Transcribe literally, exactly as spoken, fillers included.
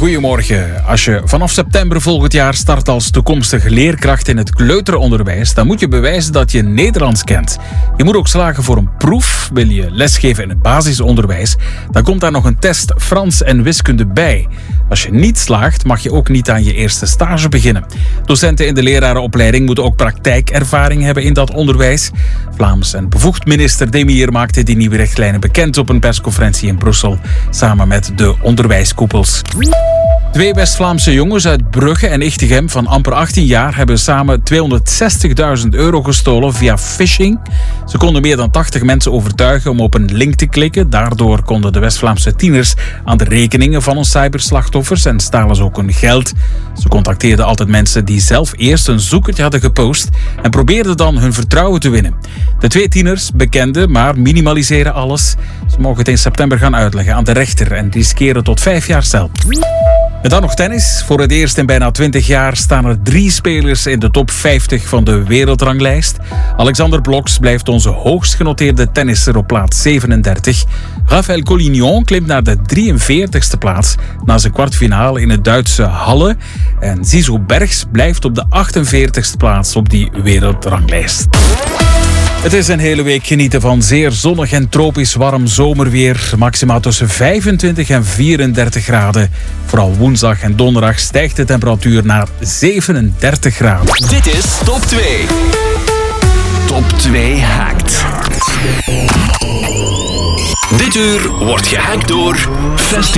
goedemorgen. Als je vanaf september volgend jaar start als toekomstige leerkracht in het kleuteronderwijs, dan moet je bewijzen dat je Nederlands kent. Je moet ook slagen voor een proef. Wil je lesgeven in het basisonderwijs, dan komt daar nog een test Frans en wiskunde bij. Als je niet slaagt, mag je ook niet aan je eerste stage beginnen. Docenten in de lerarenopleiding moeten ook praktijkervaring hebben in dat onderwijs. Vlaams en bevoegd minister Demir maakte die nieuwe richtlijnen bekend op een persconferentie in Brussel, samen met de onderwijskoepels. Twee West-Vlaamse jongens uit Brugge en Ichtegem van amper achttien jaar hebben samen tweehonderdzestigduizend euro gestolen via phishing. Ze konden meer dan tachtig mensen overtuigen om op een link te klikken. Daardoor konden de West-Vlaamse tieners aan de rekeningen van hun cyberslachtoffers en stalen ze ook hun geld. Ze contacteerden altijd mensen die zelf eerst een zoekertje hadden gepost en probeerden dan hun vertrouwen te winnen. De twee tieners bekenden, maar minimaliseren alles. Ze mogen het in september gaan uitleggen aan de rechter en riskeren tot vijf jaar cel. En dan nog tennis. Voor het eerst in bijna twintig jaar staan er drie spelers in de top vijftig van de wereldranglijst. Alexander Bloks blijft onze hoogst genoteerde tennisser op plaats zevenendertig. Rafael Collignon klimt naar de drieënveertigste plaats na zijn kwartfinale in het Duitse Halle. En Zizou Bergs blijft op de achtenveertigste plaats op die wereldranglijst. Het is een hele week genieten van zeer zonnig en tropisch warm zomerweer. Maximaal tussen vijfentwintig en vierendertig graden. Vooral woensdag en donderdag stijgt de temperatuur naar zevenendertig graden. Dit is Top twee. Top twee hackt. Dit uur wordt gehackt door Festival.